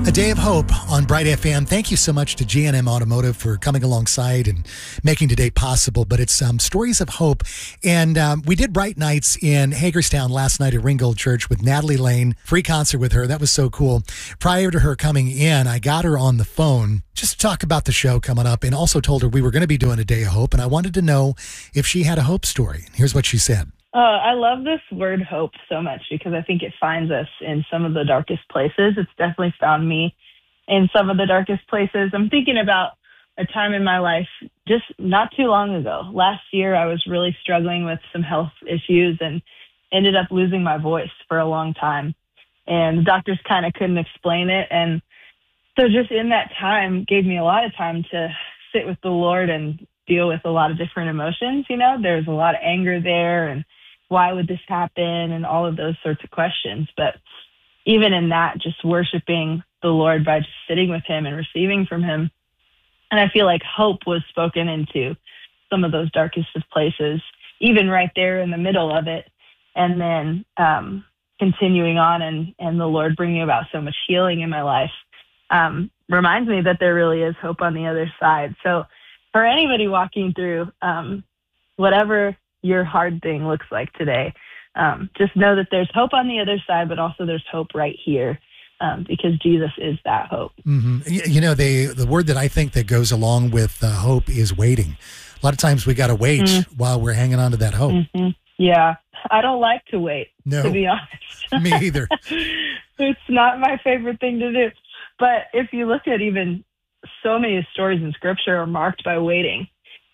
A Day of Hope on Bright FM. Thank you so much to G&M Automotive for coming alongside and making today possible. But it's stories of hope. And we did Bright Nights in Hagerstown last night at Ringgold Church with Natalie Lane. Free concert with her. That was so cool. Prior to her coming in, I got her on the phone just to talk about the show coming up and also told her we were going to be doing A Day of Hope. And I wanted to know if she had a hope story. Here's what she said. I love this word hope so much because I think it finds us in some of the darkest places. It's definitely found me in some of the darkest places. I'm thinking about a time in my life just not too long ago. Last year, I was really struggling with some health issues and ended up losing my voice for a long time. And the doctors kind of couldn't explain it. And so just in that time gave me a lot of time to sit with the Lord and deal with a lot of different emotions. You know, there's a lot of anger there and why would this happen and all of those sorts of questions. But even in that, just worshiping the Lord by just sitting with him and receiving from him. And I feel like hope was spoken into some of those darkest of places, even right there in the middle of it. And then continuing on and the Lord bringing about so much healing in my life reminds me that there really is hope on the other side. So for anybody walking through whatever your hard thing looks like today, just know that there's hope on the other side, but also there's hope right here because Jesus is that hope. Mm-hmm. You know, the word that I think that goes along with hope is waiting. A lot of times we got to wait while we're hanging on to that hope. Mm-hmm. Yeah, I don't like to wait, to be honest. Me either. It's not my favorite thing to do. But if you look at even so many stories in Scripture are marked by waiting.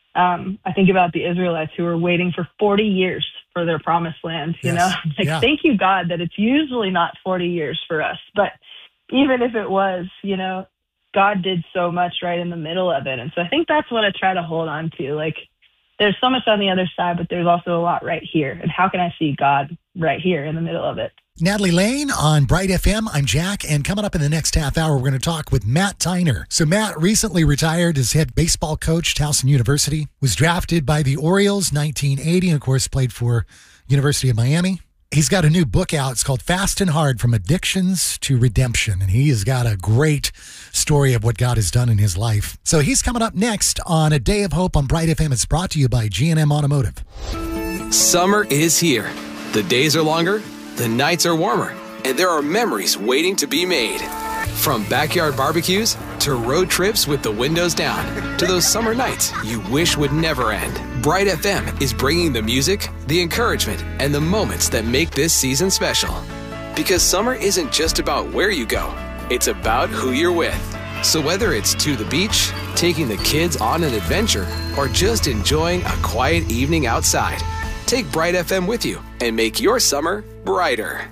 I think about the Israelites who were waiting for 40 years for their promised land, you know? Thank you, God, that it's usually not 40 years for us. But even if it was, you know, God did so much right in the middle of it. And so I think that's what I try to hold on to. Like, there's so much on the other side, but there's also a lot right here. And how can I see God right here in the middle of it? Natalie Lane on Bright FM. I'm Jack, and coming up in the next half hour, we're going to talk with Matt Tyner. So Matt recently retired as head baseball coach at Towson University, was drafted by the Orioles 1980, and of course played for University of Miami. He's got a new book out. It's called Fast and Hard, From Addictions to Redemption, and he has got a great story of what God has done in his life. So he's coming up next on A Day of Hope on Bright FM. It's brought to you by G&M Automotive. Summer is here. The days are longer, the nights are warmer, and there are memories waiting to be made. From backyard barbecues to road trips with the windows down to those summer nights you wish would never end. Bright FM is bringing the music, the encouragement, and the moments that make this season special. Because summer isn't just about where you go, it's about who you're with. So whether it's to the beach, taking the kids on an adventure, or just enjoying a quiet evening outside, take Bright FM with you and make your summer brighter.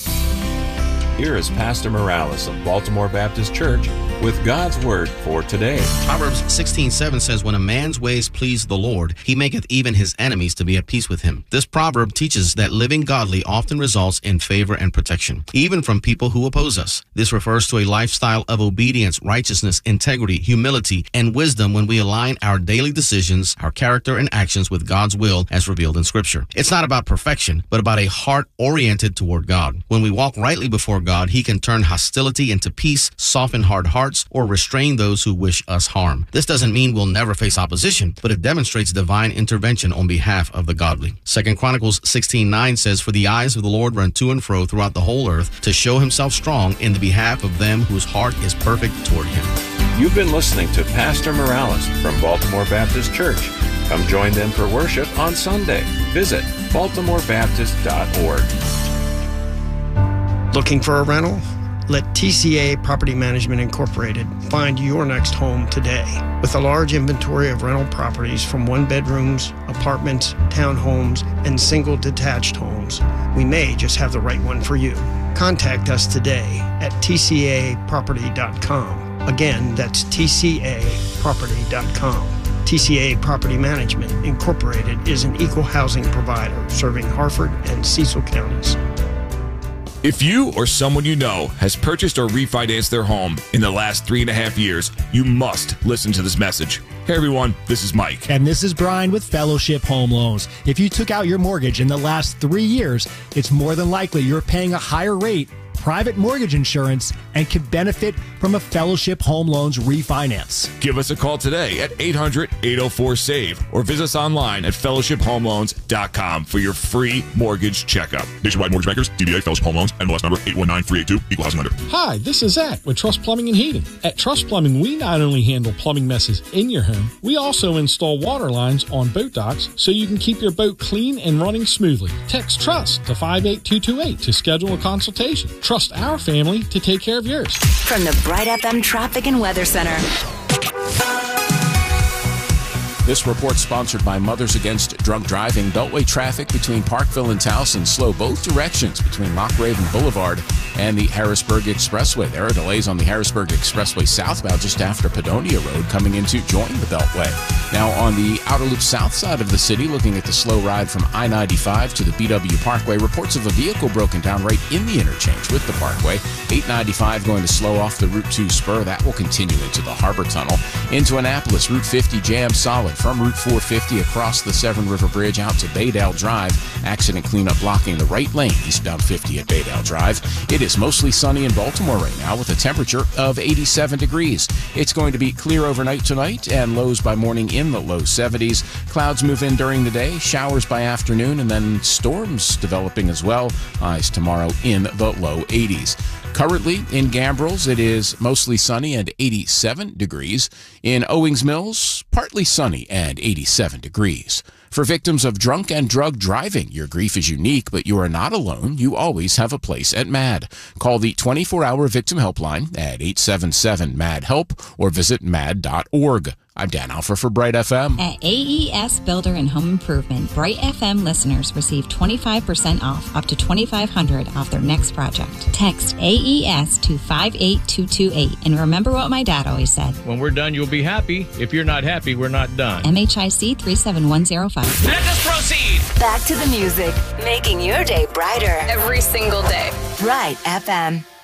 Here is Pastor Morales of Baltimore Baptist Church with God's Word for today. Proverbs 16:7 says, when a man's ways please the Lord, he maketh even his enemies to be at peace with him. This proverb teaches that living godly often results in favor and protection, even from people who oppose us. This refers to a lifestyle of obedience, righteousness, integrity, humility, and wisdom when we align our daily decisions, our character, and actions with God's will as revealed in Scripture. It's not about perfection, but about a heart oriented toward God. When we walk rightly before God, he can turn hostility into peace, soften hard hearts, or restrain those who wish us harm. This doesn't mean we'll never face opposition, but it demonstrates divine intervention on behalf of the godly. 2 Chronicles 16:9 says, for the eyes of the Lord run to and fro throughout the whole earth to show himself strong in the behalf of them whose heart is perfect toward him. You've been listening to Pastor Morales from Baltimore Baptist Church. Come join them for worship on Sunday. Visit baltimorebaptist.org. Looking for a rental? Let TCA Property Management Incorporated find your next home today. With a large inventory of rental properties from one-bedrooms, apartments, townhomes, and single detached homes, we may just have the right one for you. Contact us today at tcaproperty.com. Again, that's tcaproperty.com. TCA Property Management Incorporated is an equal housing provider serving Harford and Cecil counties. If you or someone you know has purchased or refinanced their home in the last 3.5 years, you must listen to this message. Hey everyone, this is Mike. And this is Brian with Fellowship Home Loans. If you took out your mortgage in the last 3 years, it's more than likely you're paying a higher rate private mortgage insurance, and can benefit from a Fellowship Home Loans refinance. Give us a call today at 800-804-SAVE or visit us online at fellowshiphomeloans.com for your free mortgage checkup. Nationwide Mortgage Bankers, DBA Fellowship Home Loans, NMLS number 819382, Equal Housing Lender. Hi, this is Zach with Trust Plumbing and Heating. At Trust Plumbing, we not only handle plumbing messes in your home, we also install water lines on boat docks so you can keep your boat clean and running smoothly. Text TRUST to 58228 to schedule a consultation. Trust our family to take care of yours. From the Bright FM Traffic and Weather Center. This report sponsored by Mothers Against Drunk Driving. Beltway traffic between Parkville and Towson slow both directions between Loch Raven Boulevard and the Harrisburg Expressway. There are delays on the Harrisburg Expressway southbound just after Padonia Road coming in to join the Beltway. Now on the outer loop south side of the city, looking at the slow ride from I-95 to the BW Parkway. Reports of a vehicle broken down right in the interchange with the Parkway. 895 going to slow off the Route 2 spur. That will continue into the Harbor Tunnel. Into Annapolis, Route 50 jam solid from Route 450 across the Severn River Bridge out to Baydale Drive. Accident cleanup blocking the right lane eastbound 50 at Baydale Drive. It is mostly sunny in Baltimore right now with a temperature of 87 degrees. It's going to be clear overnight tonight and lows by morning in the low 70s. Clouds move in during the day, showers by afternoon, and then storms developing as well. Highs tomorrow in the low 80s. Currently in Gambrels, it is mostly sunny and 87 degrees. In Owings Mills, partly sunny and 87 degrees. For victims of drunk and drug driving, your grief is unique, but you are not alone. You always have a place at MAD. Call the 24-hour victim helpline at 877-MAD-HELP or visit mad.org. I'm Dan Alfer for Bright FM. At AES Builder and Home Improvement, Bright FM listeners receive 25% off up to $2,500 off their next project. Text AES to 58228. And remember what my dad always said. When we're done, you'll be happy. If you're not happy, we're not done. MHIC 37105. Let us proceed. Back to the music, making your day brighter every single day. Bright FM.